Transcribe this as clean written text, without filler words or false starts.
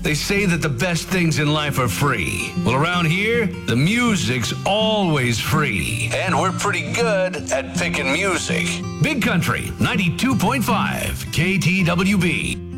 They say that the best things in life are free. Well, around here, the music's always free. And we're pretty good at picking music. Big Country, 92.5 KTWB.